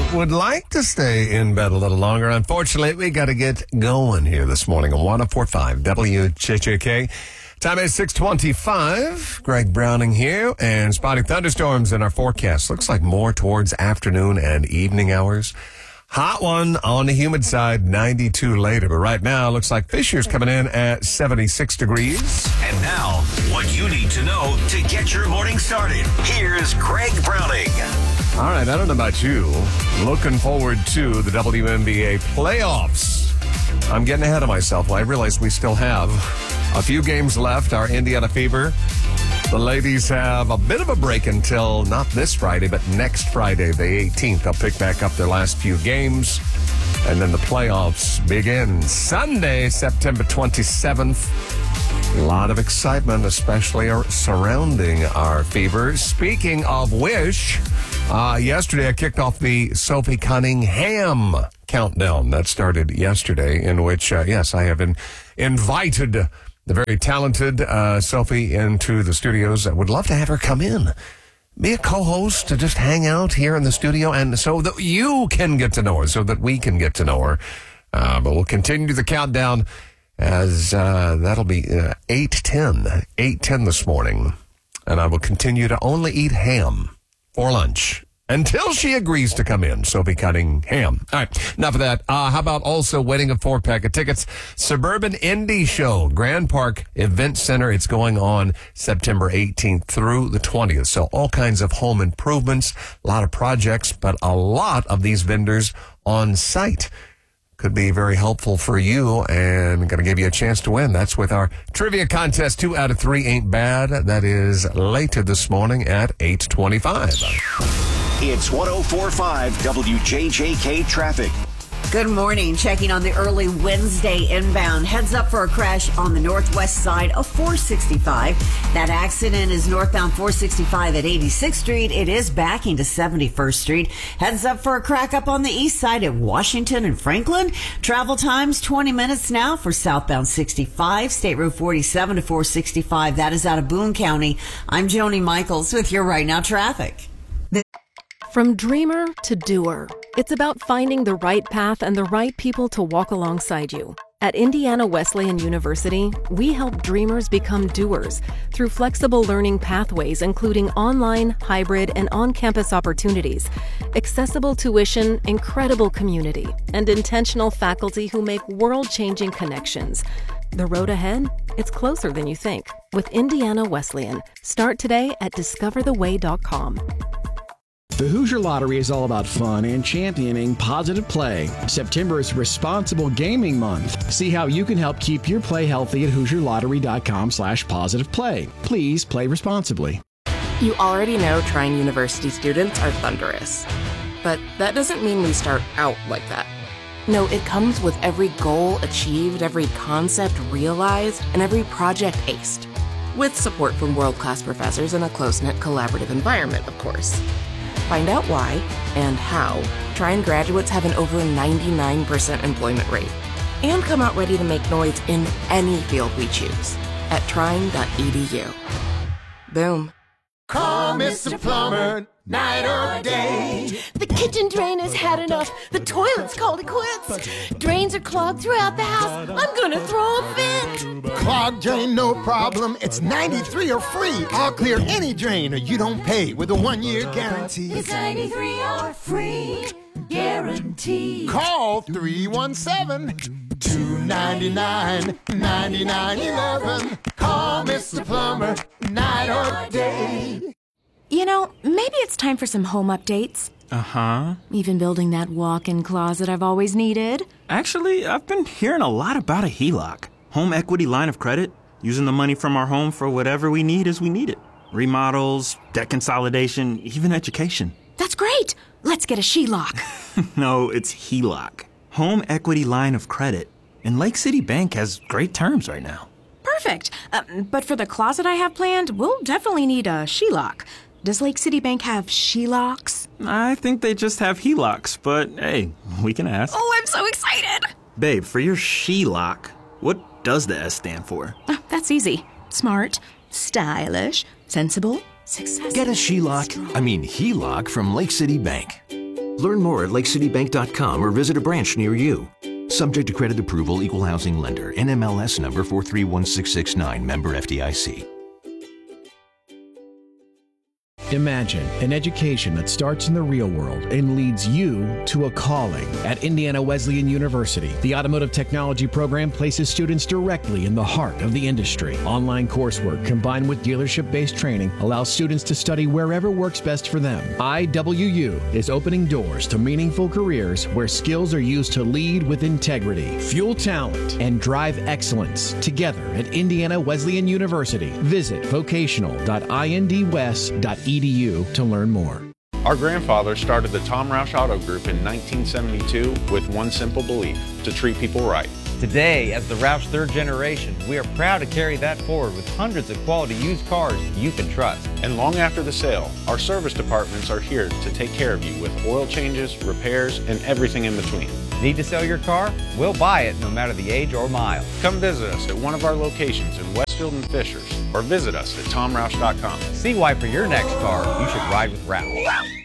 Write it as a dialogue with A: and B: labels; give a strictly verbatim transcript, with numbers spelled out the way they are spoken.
A: would like to stay in bed a little longer. Unfortunately, we got to get going here this morning on one oh four point five W J J K. Time is six twenty-five. Greg Browning here, and spotting thunderstorms in our forecast. Looks like more towards afternoon and evening hours. Hot one on the humid side, ninety-two later. But right now, looks like Fisher's coming in at seventy-six degrees.
B: And now, what you need to know to get your morning started. Here's Greg Browning.
A: All right, I don't know about you. Looking forward to the W N B A playoffs. I'm getting ahead of myself. Well, I realize we still have a few games left. Our Indiana Fever. The ladies have a bit of a break until not this Friday, but next Friday, the eighteenth. They'll pick back up their last few games. And then the playoffs begin Sunday, September twenty-seventh. A lot of excitement, especially surrounding our Fever. Speaking of which, uh, yesterday I kicked off the Sophie Cunningham countdown. That started yesterday, in which, uh, yes, I have been invited the very talented uh, Sophie into the studios. I would love to have her come in, be a co-host, to just hang out here in the studio, and so that you can get to know her, so that we can get to know her. Uh, but we'll continue the countdown as uh, that'll be uh, eight ten, eight ten this morning. And I will continue to only eat ham for lunch until she agrees to come in. Sophie Cunningham. All right, enough of that. Uh, how about also winning a four-pack of tickets? Suburban Indie Show, Grand Park Event Center. It's going on September eighteenth through the twentieth. So all kinds of home improvements, a lot of projects, but a lot of these vendors on site. Could be very helpful for you and going to give you a chance to win. That's with our trivia contest. Two out of three ain't bad. That is later this morning at eight twenty-five.
B: It's one oh four point five W J J K traffic.
C: Good morning. Checking on the early Wednesday inbound. Heads up for a crash on the northwest side of four sixty-five. That accident is northbound four sixty-five at eighty-sixth Street. It is backing to seventy-first Street. Heads up for a crack up on the east side at Washington and Franklin. Travel times twenty minutes now for southbound sixty-five. State Road forty-seven to four sixty-five. That is out of Boone County. I'm Joni Michaels with your Right Now traffic.
D: From dreamer to doer, it's about finding the right path and the right people to walk alongside you. At Indiana Wesleyan University, we help dreamers become doers through flexible learning pathways, including online, hybrid, and on-campus opportunities, accessible tuition, incredible community, and intentional faculty who make world-changing connections. The road ahead? It's closer than you think. With Indiana Wesleyan. Start today at discover the way dot com.
E: The Hoosier Lottery is all about fun and championing positive play. September is Responsible Gaming Month. See how you can help keep your play healthy at hoosier lottery dot com slash positive play. Please play responsibly.
F: You already know Trine University students are thunderous. But that doesn't mean we start out like that. No, it comes with every goal achieved, every concept realized, and every project aced. With support from world-class professors in a close-knit collaborative environment, of course. Find out why and how Trine graduates have an over ninety-nine percent employment rate and come out ready to make noise in any field we choose at trine dot e d u. Boom.
G: Call Mister Plumber, night or day.
H: The kitchen drain has had enough. The toilet's called it quits. Drains are clogged throughout the house. I'm gonna throw a fit.
G: Clogged drain, no problem. It's ninety-three or free. I'll clear any drain or you don't pay with a one-year guarantee.
H: It's ninety-three or free guarantee.
G: Call three one seven, two nine nine, nine nine one one. Call Mister Plumber, night or day.
I: You know, maybe it's time for some home updates.
J: Uh-huh.
I: Even building that walk-in closet I've always needed.
J: Actually, I've been hearing a lot about a H E L O C. Home equity line of credit. Using the money from our home for whatever we need as we need it. Remodels, debt consolidation, even education.
I: That's great! Let's get a She Lock.
J: No, it's H E L O C. Home equity line of credit. And Lake City Bank has great terms right now.
I: Perfect. Uh, but for the closet I have planned, we'll definitely need a She Lock. Does Lake City Bank have She Locks?
J: I think they just have H E L O Cs, but hey, we can ask.
I: Oh, I'm so excited!
J: Babe, for your She Lock, what does the S stand for?
I: Oh, that's easy. Smart, stylish, sensible, successful.
K: Get a She Lock, I mean H E L O C from Lake City Bank. Learn more at lake city bank dot com or visit a branch near you. Subject to credit approval, Equal Housing Lender, N M L S number four three one six six nine, member F D I C.
E: Imagine an education that starts in the real world and leads you to a calling. At Indiana Wesleyan University, the Automotive Technology program places students directly in the heart of the industry. Online coursework combined with dealership-based training allows students to study wherever works best for them. I W U is opening doors to meaningful careers where skills are used to lead with integrity, fuel talent, and drive excellence together at Indiana Wesleyan University. Visit vocational dot indwest dot e d u to learn more.
L: Our grandfather started the Tom Roush Auto Group in nineteen seventy-two with one simple belief: to treat people right.
M: Today, as the Roush third generation, we are proud to carry that forward with hundreds of quality used cars you can trust.
L: And long after the sale, our service departments are here to take care of you with oil changes, repairs, and everything in between.
M: Need to sell your car? We'll buy it no matter the age or mile.
L: Come visit us at one of our locations in Westfield and Fishers, or visit us at tom roush dot com.
M: See why for your next car, you should ride with Roush.